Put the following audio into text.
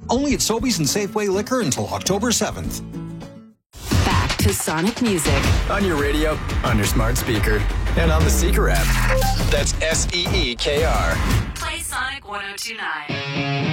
Only at Sobeys and Safeway Liquor until October 7th. Back to Sonic Music. On your radio, on your smart speaker, and on the Seeker app. That's SEEKR. Play Sonic 102.9.